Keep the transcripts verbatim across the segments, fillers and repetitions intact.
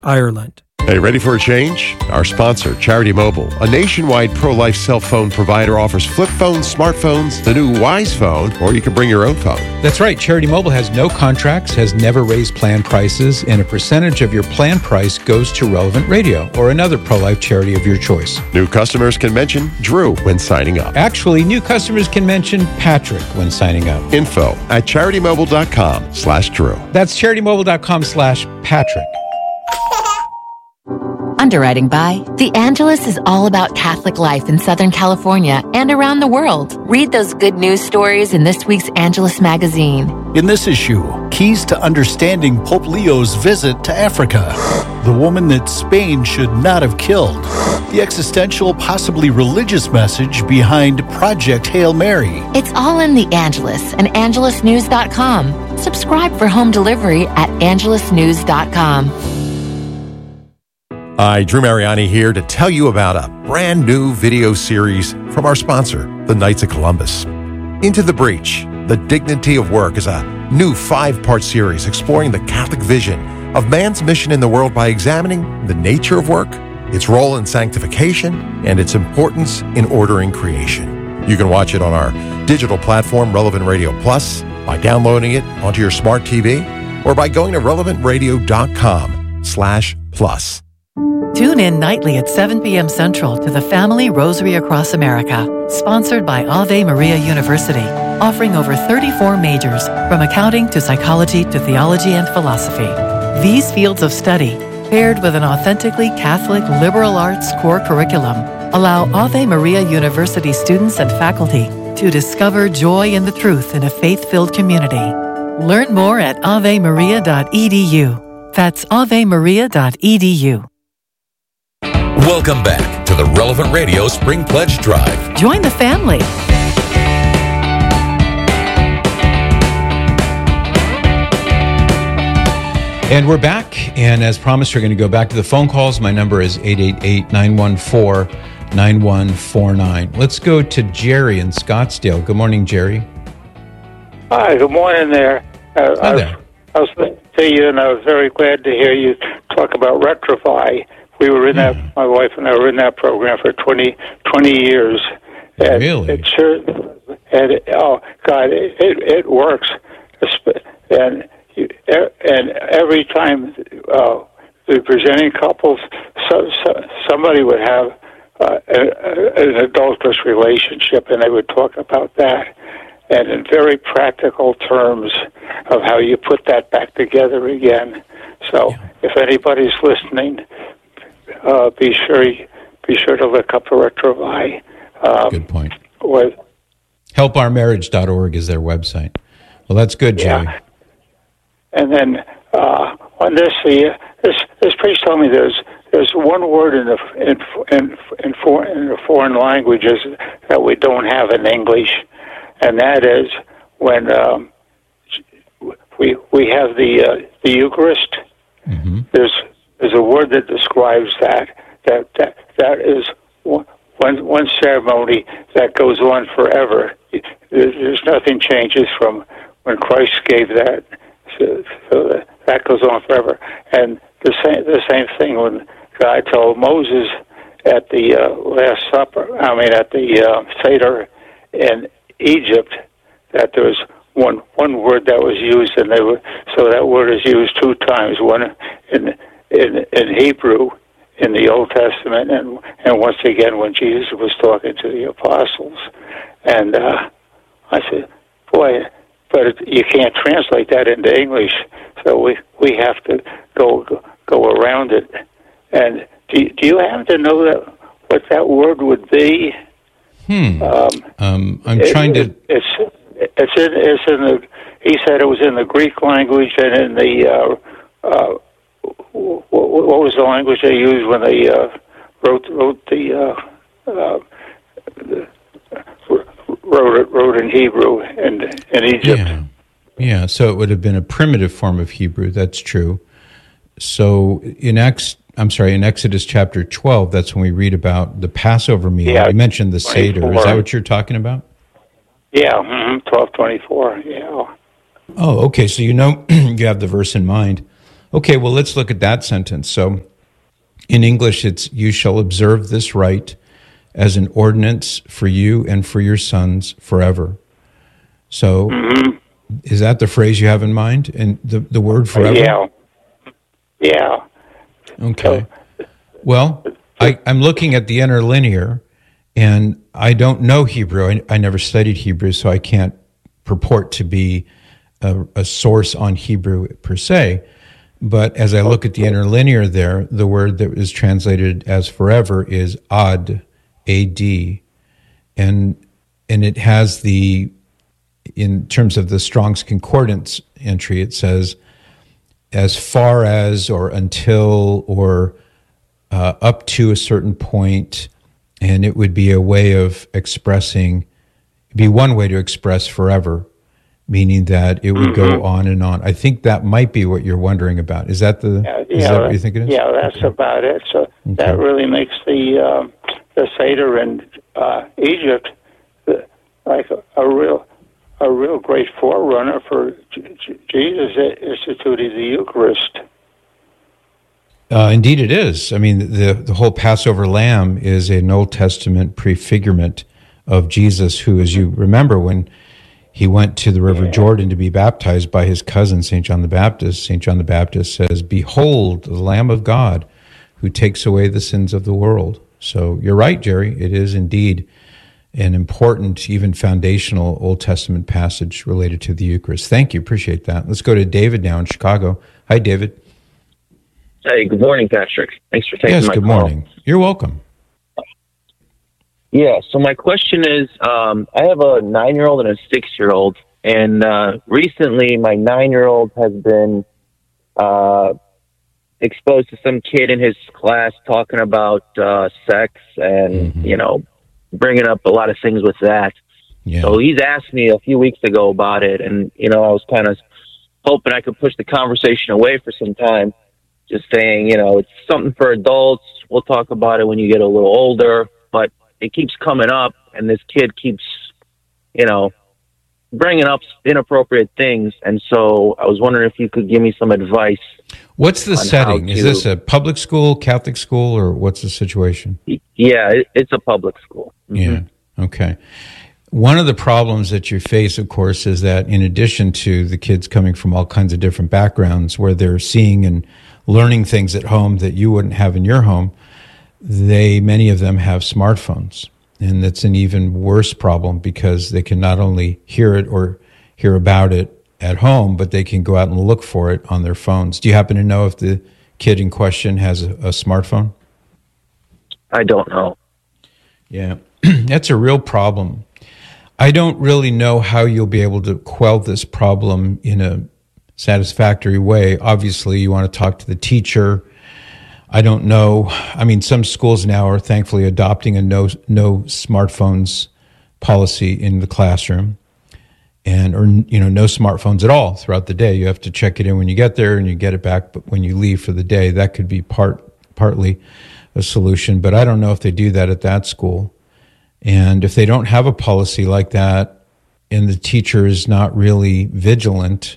Ireland. Hey, ready for a change? Our sponsor, Charity Mobile, a nationwide pro-life cell phone provider, offers flip phones, smartphones, the new Wise Phone, or you can bring your own phone. That's right. Charity Mobile has no contracts, has never raised plan prices, and a percentage of your plan price goes to Relevant Radio or another pro-life charity of your choice. New customers can mention Drew when signing up. Actually, new customers can mention Patrick when signing up. Info at charitymobile.com slash Drew. That's charitymobile.com slash Patrick. Underwriting by The Angelus is all about Catholic life in Southern California and around the world. Read those good news stories in this week's Angelus magazine. In this issue, keys to understanding Pope Leo's visit to Africa, the woman that Spain should not have killed, the existential, possibly religious message behind Project Hail Mary. It's all in The Angelus and angelus news dot com. Subscribe for home delivery at angelus news dot com. Hi, Drew Mariani here to tell you about a brand new video series from our sponsor, the Knights of Columbus. Into the Breach, The Dignity of Work is a new five-part series exploring the Catholic vision of man's mission in the world by examining the nature of work, its role in sanctification, and its importance in ordering creation. You can watch it on our digital platform, Relevant Radio Plus, by downloading it onto your smart T V, or by going to relevant radio dot com slash plus. Tune in nightly at seven p.m. Central to the Family Rosary Across America, sponsored by Ave Maria University, offering over thirty-four majors, from accounting to psychology to theology and philosophy. These fields of study, paired with an authentically Catholic liberal arts core curriculum, allow Ave Maria University students and faculty to discover joy in the truth in a faith-filled community. Learn more at ave maria dot e d u. That's ave maria dot e d u. Welcome back to the Relevant Radio Spring Pledge Drive. Join the family. And we're back. And as promised, we're going to go back to the phone calls. My number is eight eight eight, nine one four, nine one four nine. Let's go to Jerry in Scottsdale. Good morning, Jerry. Hi, good morning there. Uh, Hi I was, there. I was listening to you, and I was very glad to hear you talk about Retrify. We were in that, my wife and I were in that program for twenty, twenty years. And Really? It sure, and it, oh, God, it, it, it works. And you, and every time uh, the presenting couples, so, so, somebody would have uh, a, an adulterous relationship, and they would talk about that. And in very practical terms of how you put that back together again. So yeah. If anybody's listening, Uh, be sure be sure to look up Retrify. Um, good point. With, help our marriage dot org is their website. Well, that's good, Jerry. Yeah. And then uh, on this, the this this priest told me there's there's one word in the in in in, for, in the foreign languages that we don't have in English, and that is when um, we we have the uh, the Eucharist. Mm-hmm. There's There's a word that describes that. That that that is one one ceremony that goes on forever. There's nothing changes from when Christ gave that. So, so that, that goes on forever. And the same the same thing when God told Moses at the uh, Last Supper. I mean, at the uh, Seder in Egypt, that there was one one word that was used, and they were so that word is used two times. One in In, in Hebrew, in the Old Testament, and and once again when Jesus was talking to the apostles, and uh, I said, "Boy, but it, you can't translate that into English, so we we have to go go, go around it." And do you, do you happen to know that what that word would be? Hmm. Um, um, I'm it, trying to. It, it's it's in it's in the. He said it was in the Greek language and in the. Uh, uh, What was the language they used when they uh, wrote wrote the, uh, uh, the wrote it wrote in Hebrew in in Egypt? Yeah. yeah, so it would have been a primitive form of Hebrew. That's true. So in Ex, I'm sorry, in Exodus chapter twelve, that's when we read about the Passover meal. Yeah, you mentioned the Seder. twenty-four. Is that what you're talking about? Yeah, mm-hmm, twelve twenty-four. Yeah. Oh, okay. So you know you have the verse in mind. Okay, well, let's look at that sentence. So in English, it's, you shall observe this rite as an ordinance for you and for your sons forever. So mm-hmm. is that the phrase you have in mind? And the, the word forever? Yeah. Yeah. Okay. Well, I, I'm looking at the interlinear, and I don't know Hebrew. I, I never studied Hebrew, so I can't purport to be a, a source on Hebrew per se. But as I look at the interlinear there, the word that is translated as forever is ad, A D, and and it has the, in terms of the Strong's Concordance entry, it says as far as or until or uh, up to a certain point, and it would be a way of expressing, it'd be one way to express forever, meaning that it would go on and on. I think that might be what you're wondering about. Is that the? Yeah, is yeah, that what you think it is? Yeah, that's okay. About it. So okay. That really makes the um, the Seder in uh, Egypt the, like a, a real a real great forerunner for J- J- Jesus instituting the Eucharist. Uh, indeed, it is. I mean, the the whole Passover lamb is an Old Testament prefigurement of Jesus, who, as you remember, when he went to the River yeah. Jordan to be baptized by his cousin, Saint John the Baptist, Saint John the Baptist says, "Behold, the Lamb of God, who takes away the sins of the world." So you're right, Jerry. It is indeed an important, even foundational Old Testament passage related to the Eucharist. Thank you. Appreciate that. Let's go to David now in Chicago. Hi, David. Hey, good morning, Patrick. Thanks for taking yes, my call. Yes, good morning. You're welcome. Yeah, so my question is, um, I have a nine-year-old and a six-year-old, and uh, recently my nine-year-old has been uh, exposed to some kid in his class talking about uh, sex and, mm-hmm. you know, bringing up a lot of things with that. Yeah. So he's asked me a few weeks ago about it, and, you know, I was kind of hoping I could push the conversation away for some time, just saying, you know, it's something for adults. We'll talk about it when you get a little older, but it keeps coming up, and this kid keeps, you know, bringing up inappropriate things. And so I was wondering if you could give me some advice. What's the setting? To, Is this a public school, Catholic school, or what's the situation? Yeah, it, it's a public school. Mm-hmm. Yeah, okay. One of the problems that you face, of course, is that in addition to the kids coming from all kinds of different backgrounds where they're seeing and learning things at home that you wouldn't have in your home, they, many of them have smartphones, and that's an even worse problem because they can not only hear it or hear about it at home, but they can go out and look for it on their phones. Do you happen to know if the kid in question has a, a smartphone? I don't know. Yeah, that's a real problem. I don't really know how you'll be able to quell this problem in a satisfactory way. Obviously, you want to talk to the teacher. I don't know. I mean, some schools now are thankfully adopting a no no smartphones policy in the classroom, and or you know no smartphones at all throughout the day. You have to check it in when you get there, and you get it back but when you leave for the day. That could be part partly a solution, but I don't know if they do that at that school. And if they don't have a policy like that, and the teacher is not really vigilant,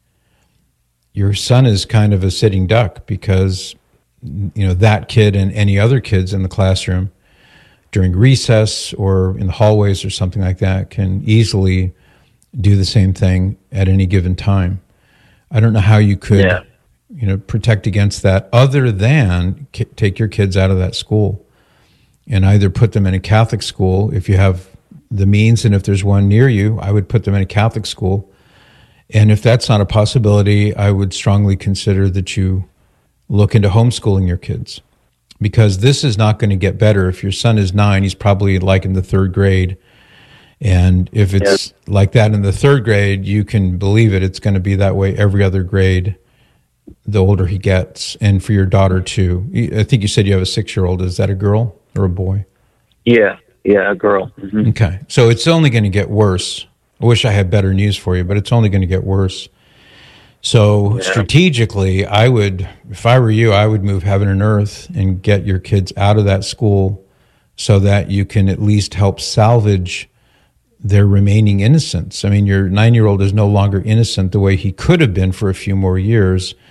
your son is kind of a sitting duck because you know, that kid and any other kids in the classroom during recess or in the hallways or something like that can easily do the same thing at any given time. I don't know how you could, yeah. you know, protect against that other than k- take your kids out of that school and either put them in a Catholic school if you have the means, and if there's one near you, I would put them in a Catholic school. And if that's not a possibility, I would strongly consider that you look into homeschooling your kids, because this is not going to get better. If your son is nine, he's probably like in the third grade. And if it's yeah. like that in the third grade, you can believe it. It's going to be that way every other grade the older he gets. And for your daughter too. I think you said you have a six-year-old. Is that a girl or a boy? Yeah, yeah, a girl. Mm-hmm. Okay. So it's only going to get worse. I wish I had better news for you, but it's only going to get worse. So yeah. strategically, I would, if I were you, I would move heaven and earth and get your kids out of that school so that you can at least help salvage their remaining innocence. I mean, your nine-year-old is no longer innocent the way he could have been for a few more years,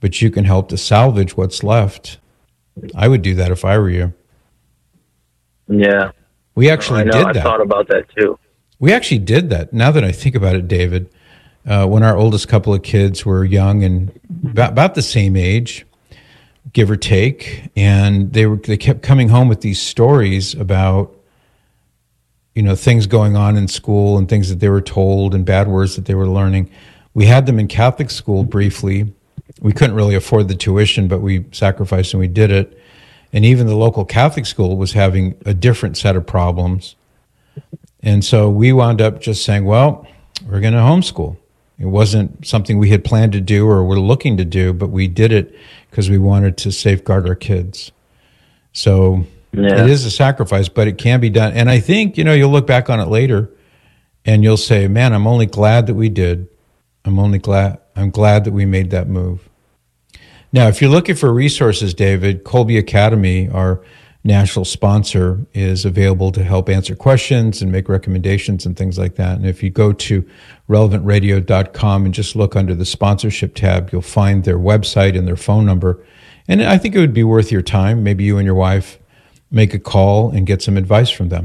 but you can help to salvage what's left. I would do that if I were you. Yeah. We actually I know, did I that. thought about that too. We actually did that. Now that I think about it, David, uh, when our oldest couple of kids were young and about, about the same age, give or take, and they were they kept coming home with these stories about, you know, things going on in school and things that they were told and bad words that they were learning. We had them in Catholic school briefly. We couldn't really afford the tuition, but we sacrificed and we did it. And even the local Catholic school was having a different set of problems. And so we wound up just saying, well, we're going to homeschool. It wasn't something we had planned to do or were looking to do, but we did it because we wanted to safeguard our kids. So yeah. It is a sacrifice, but it can be done. And I think, you know, you'll look back on it later and you'll say, man, I'm only glad that we did. I'm only glad, I'm glad that we made that move. Now, if you're looking for resources, David, Kolbe Academy, our national sponsor, is available to help answer questions and make recommendations and things like that. And if you go to relevant radio dot com and just look under the sponsorship tab, you'll find their website and their phone number. And I think it would be worth your time. Maybe you and your wife make a call and get some advice from them.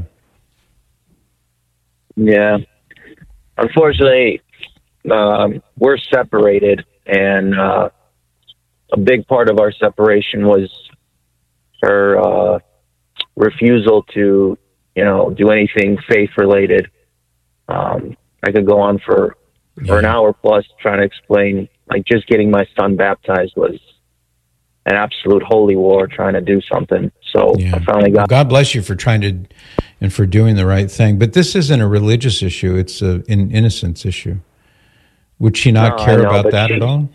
Yeah. Unfortunately, um, we're separated, and uh, a big part of our separation was her uh, refusal to, you know, do anything faith-related. Um, I could go on for, for yeah. an hour plus trying to explain, like, just getting my son baptized was an absolute holy war trying to do something. So yeah. I finally got... Well, God bless you for trying to, and for doing the right thing. But this isn't a religious issue. It's a, an innocence issue. Would she not no, care know, about that she, at all?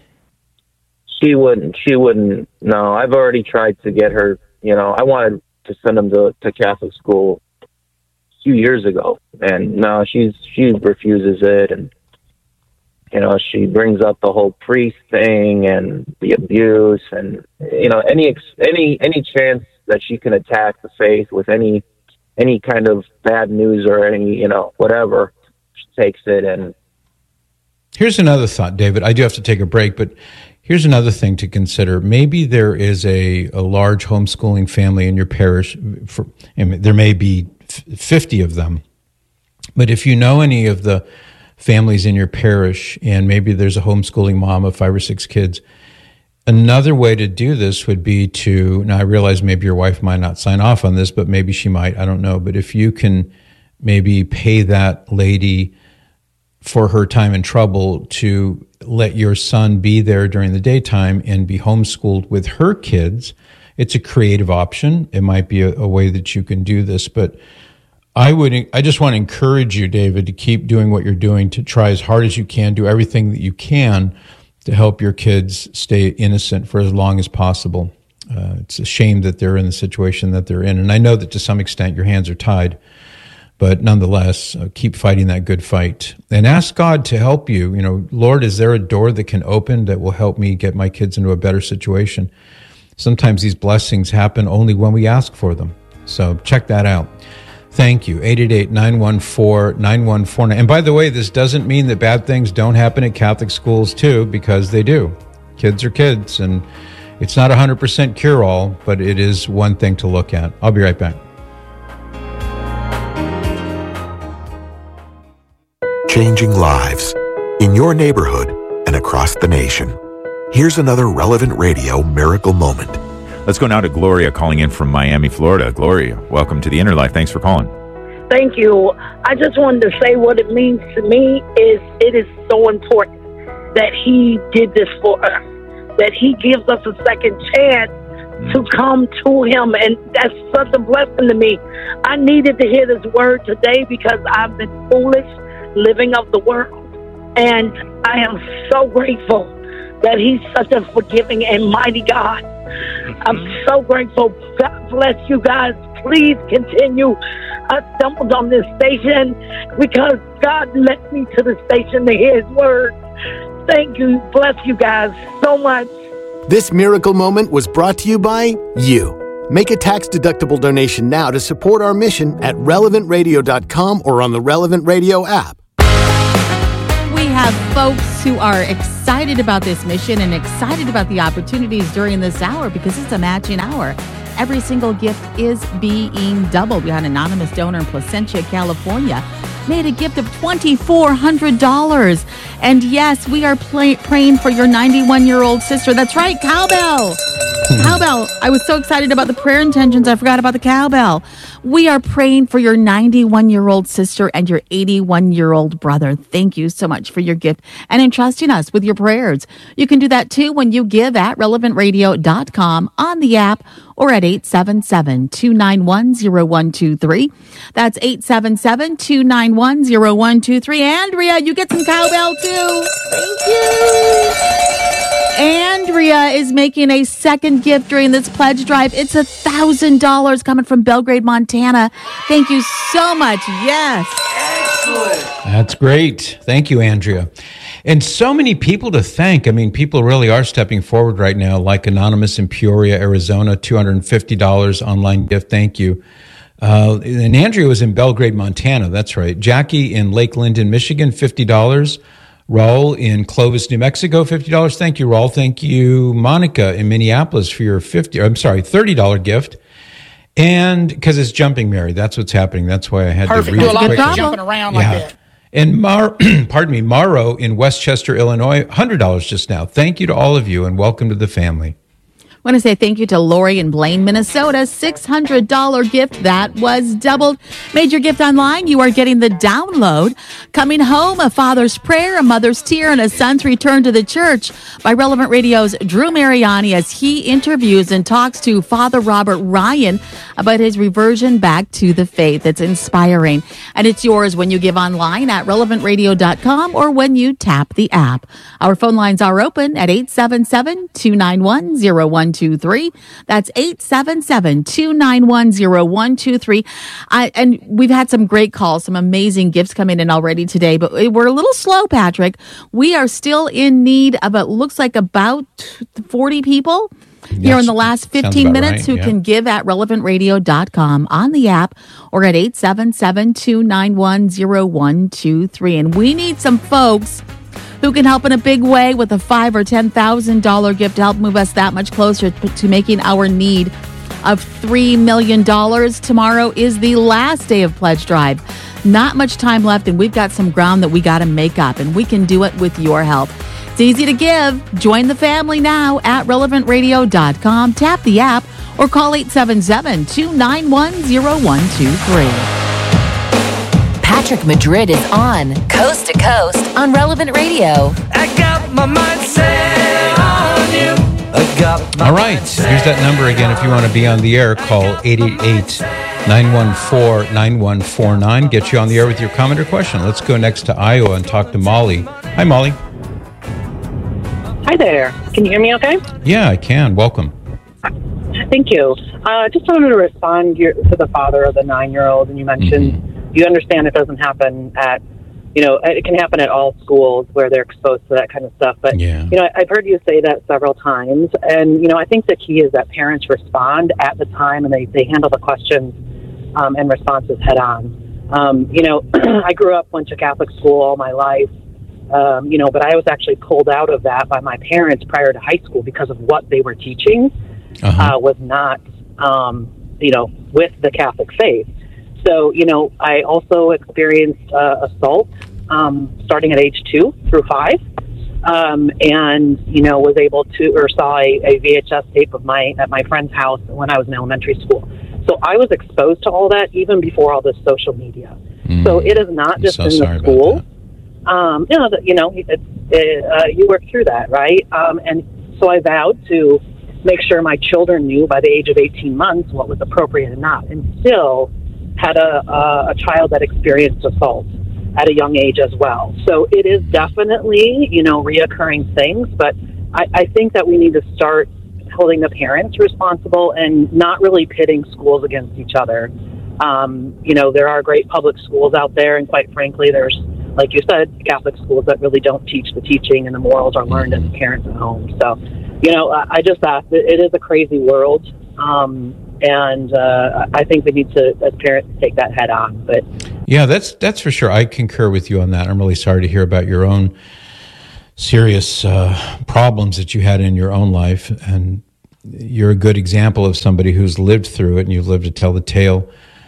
She wouldn't. She wouldn't. No, I've already tried to get her, you know, I wanted to send them to, to Catholic school a few years ago. And no, she's she refuses it. And, you know, she brings up the whole priest thing and the abuse. And, you know, any any any chance that she can attack the faith with any any kind of bad news or any, you know, whatever, she takes it. And here's another thought, David. I do have to take a break, but here's another thing to consider. Maybe there is a, a large homeschooling family in your parish. For, and there may be fifty of them. But if you know any of the families in your parish, and maybe there's a homeschooling mom of five or six kids, another way to do this would be to, now I realize maybe your wife might not sign off on this, but maybe she might, I don't know. But if you can maybe pay that lady for her time and trouble to let your son be there during the daytime and be homeschooled with her kids. It's a creative option. It might be a, a way that you can do this, but I would, I just want to encourage you, David, to keep doing what you're doing, to try as hard as you can, do everything that you can to help your kids stay innocent for as long as possible. Uh, it's a shame that they're in the situation that they're in. And I know that to some extent your hands are tied, but nonetheless, uh, keep fighting that good fight and ask God to help you. You know, Lord, is there a door that can open that will help me get my kids into a better situation? Sometimes these blessings happen only when we ask for them. So check that out. Thank you. eight eight eight, nine one four, nine one four nine. And by the way, this doesn't mean that bad things don't happen at Catholic schools too, because they do. Kids are kids, and it's not a one hundred percent cure-all, but it is one thing to look at. I'll be right back. Changing lives in your neighborhood and across the nation. Here's another Relevant Radio miracle moment. Let's go now to Gloria calling in from Miami, Florida. Gloria, welcome to the Inner Life. Thanks for calling. Thank you. I just wanted to say what it means to me is it is so important that he did this for us, that he gives us a second chance mm. to come to him, and that's such a blessing to me. I needed to hear this word today because I've been foolish, living of the world, and I am so grateful that he's such a forgiving and mighty God. I'm so grateful. God bless you guys. Please continue. I stumbled on this station because God led me to the station to hear his word. Thank you. Bless you guys so much. This miracle moment was brought to you by you. Make a tax-deductible donation now to support our mission at relevant radio dot com or on the Relevant Radio app. We have folks who are excited about this mission and excited about the opportunities during this hour because it's a matching hour. Every single gift is being doubled. We had an anonymous donor in Placentia, California, made a gift of two thousand four hundred dollars. And yes, we are play- praying for your ninety-one-year-old sister. That's right, cowbell. Cowbell. I was so excited about the prayer intentions, I forgot about the cowbell. We are praying for your ninety-one-year-old sister and your eighty-one-year-old brother. Thank you so much for your gift and entrusting us with your prayers. You can do that too when you give at relevant radio dot com on the app or at eight seven seven, two nine one, zero one two three. That's eight seven seven, two nine one, zero one two three. Andrea, you get some cowbell too. Thank you. Andrea is making a second gift during this pledge drive. It's a thousand dollars coming from Belgrade, Montana. Thank you so much. Yes. Excellent. That's great. Thank you, Andrea. And so many people to thank. I mean, people really are stepping forward right now, like Anonymous in Peoria, Arizona, two hundred fifty dollars online gift. Thank you. Uh, and Andrea was in Belgrade, Montana. That's right. Jackie in Lake Linden, Michigan, fifty dollars. Raul in Clovis, New Mexico, fifty dollars. Thank you, Raul. Thank you, Monica in Minneapolis for your fifty, I'm sorry, thirty dollars gift. And because it's jumping, Mary, that's what's happening. That's why I had Perfect. to read Do it a lot quickly. of jumping around yeah. like that. And Mar, pardon me, Maro in Westchester, Illinois, one hundred dollars just now. Thank you to all of you and welcome to the family. I want to say thank you to Lori in Blaine, Minnesota. six hundred dollars gift. That was doubled. Made your gift online. You are getting the download. Coming Home, A Father's Prayer, A Mother's Tear, and A Son's Return to the Church by Relevant Radio's Drew Mariani as he interviews and talks to Father Robert Ryan about his reversion back to the faith. It's inspiring. And it's yours when you give online at relevant radio dot com or when you tap the app. Our phone lines are open at eight seven seven, two nine one, zero one two three. That's eight seven seven, two nine one, zero one two three. I, and we've had some great calls, some amazing gifts coming in already today, but we're a little slow, Patrick. We are still in need of, it looks like about forty people here in the last fifteen minutes right, who yeah. can give at relevant radio dot com on the app or at eight seven seven, two nine one, zero one two three. And we need some folks who can help in a big way with a five or ten thousand dollar gift to help move us that much closer to making our need of three million dollars. Tomorrow is the last day of Pledge Drive. Not much time left, and we've got some ground that we got to make up, and we can do it with your help. It's easy to give. Join the family now at relevant radio dot com. Tap the app or call eight seven seven, two nine one, zero one two three. Patrick Madrid is on Coast to Coast on Relevant Radio. I got my mind set on you. I got my All right, here's that number again. If you want to be on the air, call eight eight eight, nine one four, nine one four nine. Get you on the air with your comment or question. Let's go next to Iowa and talk to Molly. Hi, Molly. Hi there. Can you hear me okay? Yeah, I can. Welcome. Thank you. Uh, just wanted to respond your, to the father of the nine-year-old, and you mentioned mm-hmm. you understand it doesn't happen at, you know, it can happen at all schools where they're exposed to that kind of stuff. But, yeah. you know, I've heard you say that several times. And, you know, I think the key is that parents respond at the time and they, they handle the questions um, and responses head on. Um, you know, I grew up, went to Catholic school all my life, um, you know, but I was actually pulled out of that by my parents prior to high school because of what they were teaching uh-huh. uh, was not, um, you know, with the Catholic faith. So, you know, I also experienced uh, assault um, starting at age two through five, um, and, you know, was able to, or saw a, a V H S tape of my, at my friend's house when I was in elementary school. So I was exposed to all that even before all this social media. Mm. So it is not just so in the school. Um, you know, the, you know, it's, it, uh, you work through that, right? Um, and so I vowed to make sure my children knew by the age of eighteen months what was appropriate and not, and still had a, a, a child that experienced assault at a young age as well. So it is definitely, you know, reoccurring things, but I, I think that we need to start holding the parents responsible and not really pitting schools against each other. Um, you know, there are great public schools out there, and quite frankly, there's, like you said, Catholic schools that really don't teach the teaching and the morals are learned as parents at home. So, you know, I, I just ask, it is a crazy world. Um, And uh, I think we need to, as parents, take that head on. But Yeah, that's that's for sure. I concur with you on that. I'm really sorry to hear about your own serious uh, problems that you had in your own life, and you're a good example of somebody who's lived through it, and you've lived to tell the tale.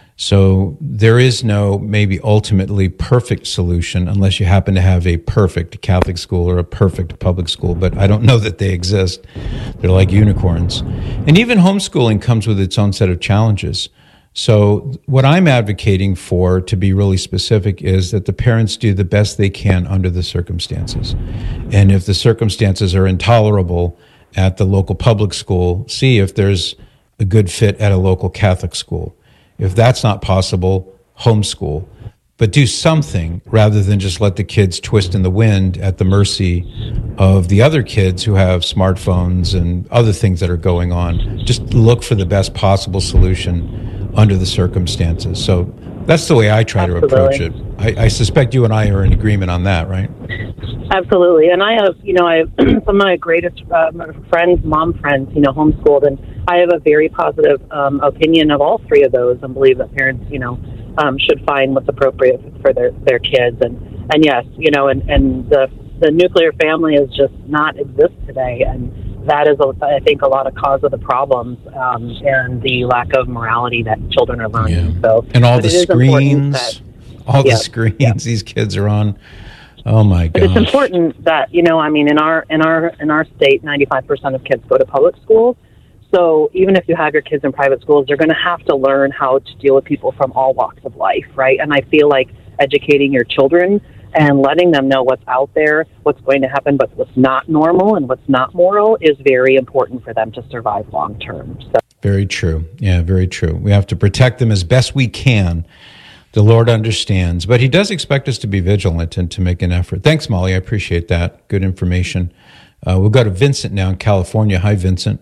So there is no maybe ultimately perfect solution unless you happen to have a perfect Catholic school or a perfect public school, but I don't know that they exist. They're like unicorns. And even homeschooling comes with its own set of challenges. So what I'm advocating for, to be really specific, is that the parents do the best they can under the circumstances. And if the circumstances are intolerable at the local public school, see if there's a good fit at a local Catholic school. If that's not possible, homeschool. But do something rather than just let the kids twist in the wind at the mercy of the other kids who have smartphones and other things that are going on. Just look for the best possible solution under the circumstances. So that's the way I try Absolutely. to approach it. I, I suspect you and I are in agreement on that, right? Absolutely. And I have, you know, I have some of my greatest uh, friends, mom friends, you know, homeschooled, and I have a very positive um, opinion of all three of those, and believe that parents, you know, um, should find what's appropriate for their, their kids. And, and yes, you know, and, and the, the nuclear family is just not exist today. And that is, I think, a lot of cause of the problems um, and the lack of morality that children are learning. Yeah. So, and all the screens, that, all the yeah, screens yeah. these kids are on. Oh my God! But it's important that, you know, I mean, in our in our in our state, ninety-five percent of kids go to public schools. So even if you have your kids in private schools, they're going to have to learn how to deal with people from all walks of life, right? And I feel like educating your children and letting them know what's out there, what's going to happen, but what's not normal and what's not moral is very important for them to survive long term. So. Very true. Yeah, very true. We have to protect them as best we can. The Lord understands, but he does expect us to be vigilant and to make an effort. Thanks, Molly. I appreciate that. Good information. Uh, we'll go to Vincent now in California. Hi, Vincent.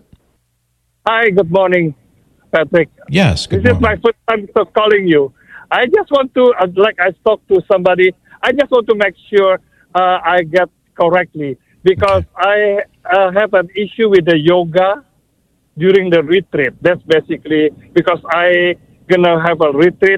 Hi, good morning, Patrick. Yes, good this morning. This is my first time calling you. I just want to, uh, like I talked to somebody, I just want to make sure uh, I get correctly, because okay. I uh, have an issue with the yoga during the retreat. That's basically because I gonna have a retreat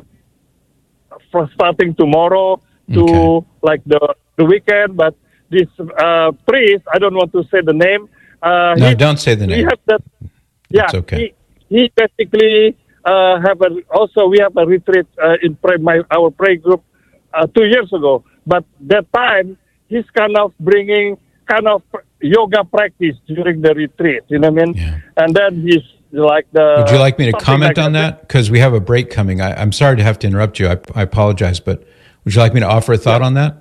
from starting tomorrow to okay. like the, the weekend, but this uh, priest, I don't want to say the name. Uh, no, he, don't say the name. He have that, yeah, That's okay. He, he basically uh, have a, also we have a retreat uh, in pray, my our prayer group uh, two years ago. But that time he's kind of bringing kind of yoga practice during the retreat. You know what I mean? Yeah. And then he's like the. Would you like me to comment like on that? Because we have a break coming. I, I'm sorry to have to interrupt you. I, I apologize, but would you like me to offer a thought yeah. on that?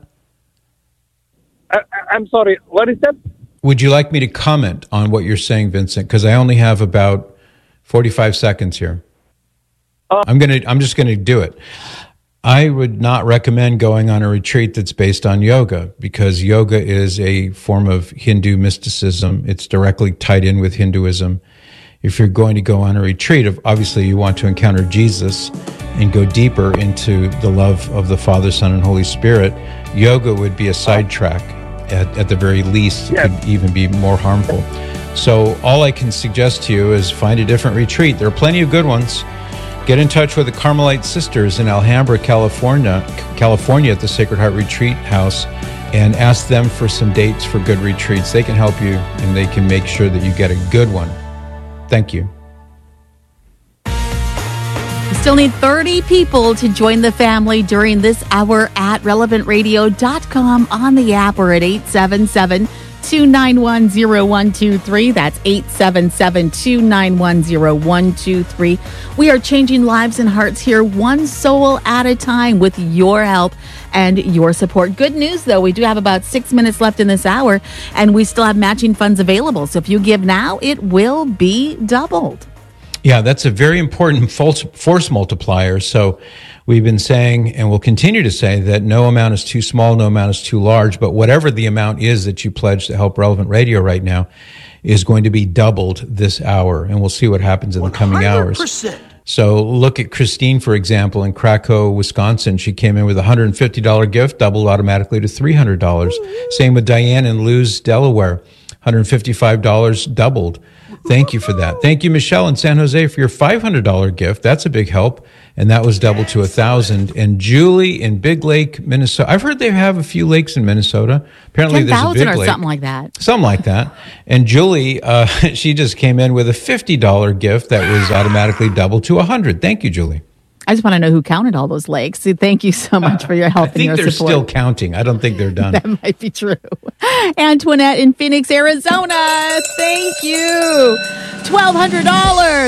I, I'm sorry. What is that? Would you like me to comment on what you're saying, Vincent? Because I only have about forty-five seconds here. Uh, I'm gonna. I'm just gonna do it. I would not recommend going on a retreat that's based on yoga, because yoga is a form of Hindu mysticism. It's directly tied in with Hinduism. If you're going to go on a retreat, obviously you want to encounter Jesus and go deeper into the love of the Father, Son, and Holy Spirit. Yoga would be a sidetrack. At, at the very least, it could even be more harmful. So all I can suggest to you is find a different retreat. There are plenty of good ones. Get in touch with the Carmelite Sisters in Alhambra, California, California at the Sacred Heart Retreat House, and ask them for some dates for good retreats. They can help you, and they can make sure that you get a good one. Thank you. We still need thirty people to join the family during this hour at relevant radio dot com, on the app, or at eight seven seven, two nine one, zero one two three. That's eight seven seven, two nine one, zero one two three. We are changing lives and hearts here, one soul at a time, with your help and your support. Good news, though, we do have about six minutes left in this hour, and we still have matching funds available. So if you give now, it will be doubled. Yeah, that's a very important force multiplier. So we've been saying, and we'll continue to say, that no amount is too small, no amount is too large, but whatever the amount is that you pledge to help Relevant Radio right now is going to be doubled this hour, and we'll see what happens in the coming hours. one hundred percent. So look at Christine, for example, in Krakow, Wisconsin. She came in with a one hundred fifty dollars gift, doubled automatically to three hundred dollars. Same with Diane in Lewes, Delaware. one hundred fifty-five dollars doubled. Thank you for that. Thank you, Michelle in San Jose, for your five hundred dollars gift. That's a big help. And that was doubled to one thousand dollars. And Julie in Big Lake, Minnesota. I've heard they have a few lakes in Minnesota. Apparently there's a big or lake. something like that. Something like that. And Julie, uh, she just came in with a fifty dollars gift that was automatically doubled to one hundred dollars. Thank you, Julie. I just want to know who counted all those lakes. So thank you so much for your help I think and your they're support. still counting. I don't think they're done. That might be true. Antoinette in Phoenix, Arizona. Thank you. twelve hundred dollars.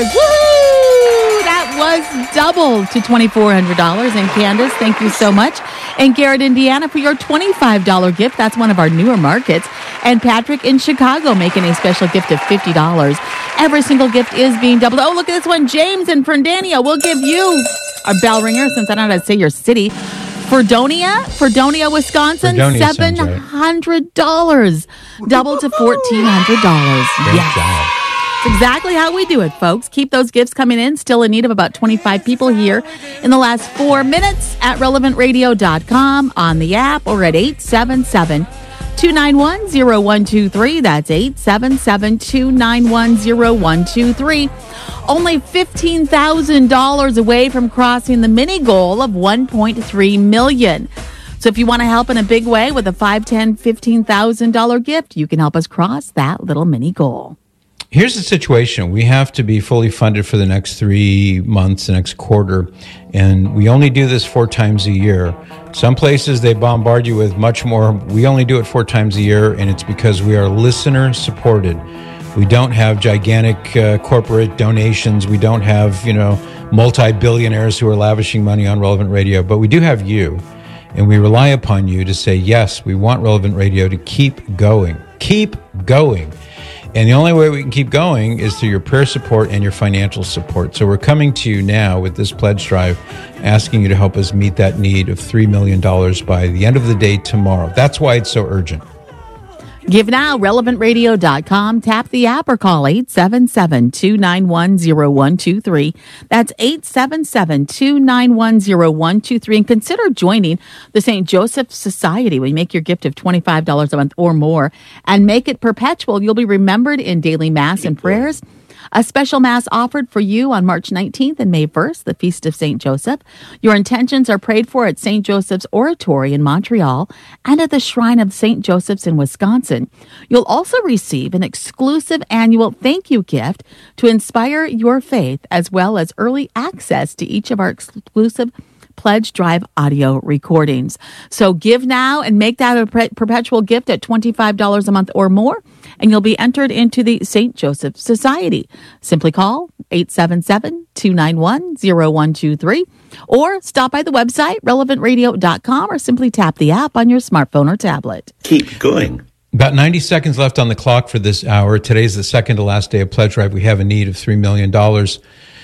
Woohoo! That was doubled to twenty-four hundred dollars. And Candace, thank you so much. And Garrett, Indiana, for your twenty-five dollars gift. That's one of our newer markets. And Patrick in Chicago making a special gift of fifty dollars. Every single gift is being doubled. Oh, look at this one. James in Fernandina. We'll give you a bell ringer since I don't know how to say your city. Fredonia, Fredonia, Wisconsin, Fredonia sounds seven hundred dollars. Doubled to fourteen hundred dollars. Yes. It's exactly how we do it, folks. Keep those gifts coming in. Still in need of about twenty-five people here in the last four minutes at relevant radio dot com, on the app, or at eight seven seven, two nine one, zero one two three. That's eight seven seven, two nine one, zero one two three. Only fifteen thousand dollars away from crossing the mini goal of one point three million dollars. So if you want to help in a big way with a five, ten, fifteen thousand dollars gift, you can help us cross that little mini goal. Here's the situation. We have to be fully funded for the next three months, the next quarter, and we only do this four times a year. Some places they bombard you with much more. We only do it four times a year, and it's because we are listener supported. We don't have gigantic uh, corporate donations. We don't have, you know, multi-billionaires who are lavishing money on Relevant Radio, but we do have you, and we rely upon you to say, yes, we want Relevant Radio to keep going. Keep going. And the only way we can keep going is through your prayer support and your financial support. So we're coming to you now with this pledge drive, asking you to help us meet that need of three million dollars by the end of the day tomorrow. That's why it's so urgent. Give now, relevant radio dot com. Tap the app or call eight seven seven, two nine one, zero one two three. That's eight seven seven, two nine one, zero one two three. And consider joining the Saint Joseph Society. We make your gift of twenty-five dollars a month or more and make it perpetual. You'll be remembered in daily mass and prayers. A special mass offered for you on March nineteenth and May first, the Feast of Saint Joseph. Your intentions are prayed for at Saint Joseph's Oratory in Montreal and at the Shrine of Saint Joseph's in Wisconsin. You'll also receive an exclusive annual thank you gift to inspire your faith, as well as early access to each of our exclusive Pledge Drive audio recordings. So give now and make that a pre- perpetual gift at twenty-five dollars a month or more, and you'll be entered into the Saint Joseph Society. Simply call eight seven seven, two nine one, zero one two three or stop by the website, relevant radio dot com, or simply tap the app on your smartphone or tablet. Keep going. About ninety seconds left on the clock for this hour. Today's the second to last day of Pledge Drive. We have a need of three million dollars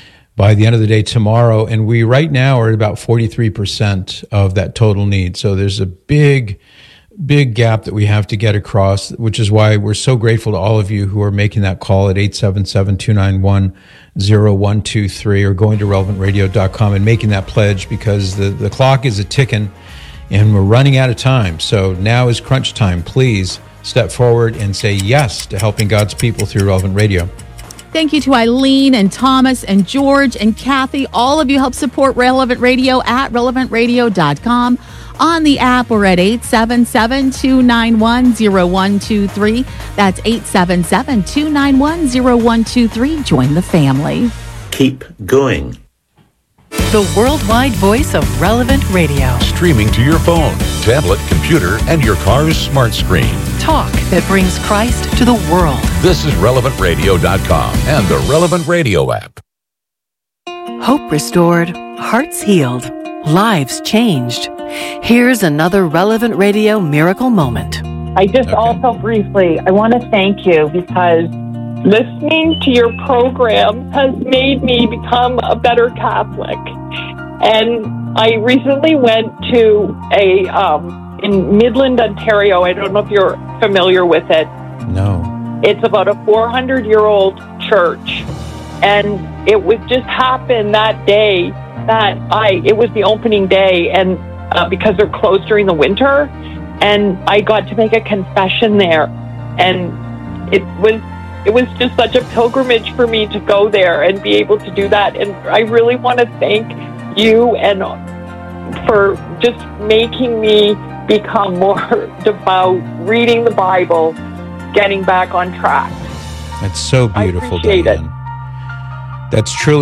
by the end of the day tomorrow. And we right now are at about forty-three percent of that total need. So there's a big, big gap that we have to get across, which is why we're so grateful to all of you who are making that call at eight seven seven, two nine one, zero one two three or going to relevant radio dot com and making that pledge, because the, the clock is a ticking and we're running out of time. So now is crunch time. Please step forward and say yes to helping God's people through Relevant Radio. Thank you to Eileen and Thomas and George and Kathy. All of you help support Relevant Radio at relevant radio dot com, on the app, or at eight seven seven, two nine one, zero one two three. That's eight seven seven, two nine one, zero one two three. Join the family. Keep going. The worldwide voice of Relevant Radio. Streaming to your phone, tablet, computer, and your car's smart screen. Talk that brings Christ to the world. This is relevant radio dot com and the Relevant Radio app. Hope restored, hearts healed, lives changed. Here's another Relevant Radio miracle moment. I just okay. also briefly, I want to thank you, because listening to your program has made me become a better Catholic. And I recently went to a, um, in Midland, Ontario, I don't know if you're familiar with it. No. It's about a four hundred year old church. And it was just happened that day that I, it was the opening day, and uh, because they're closed during the winter, and I got to make a confession there. And it was it was just such a pilgrimage for me to go there and be able to do that. And I really want to thank you and for just making me become more devout, reading the Bible, getting back on track. That's so beautiful, I appreciate Diane. it. That's truly